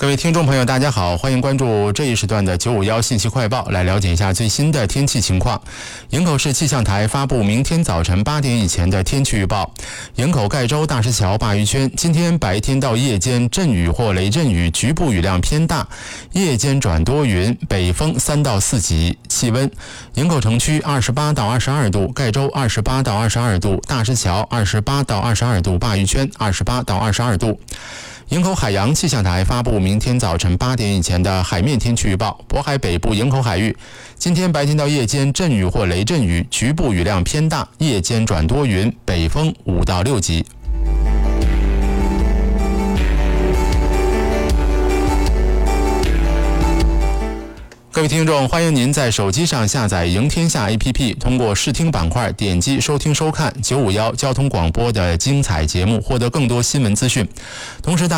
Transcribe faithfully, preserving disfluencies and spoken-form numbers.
各位听众朋友大家好，欢迎关注这一时段的九五一信息快报，来了解一下最新的天气情况。营口市气象台发布明天早晨八点以前的天气预报。营口盖州大石桥鲅鱼圈今天白天到夜间阵雨或雷阵雨，局部雨量偏大，夜间转多云，北风三到四级。气温：营口城区二十八到二十二度，盖州二十八到二十二度，大石桥二十八到二十二度，鲅鱼圈二十八到二十二度。营口海洋气象台发布明天早晨八点以前的海面天气预报。渤海北部营口海域今天白天到夜间阵雨或雷阵雨，局部雨量偏大，夜间转多云，北风五到六级。各位听众，欢迎您在手机上下载赢天下 A P P， 通过视听板块点击收听收看九五一交通广播的精彩节目，获得更多新闻资讯。同时大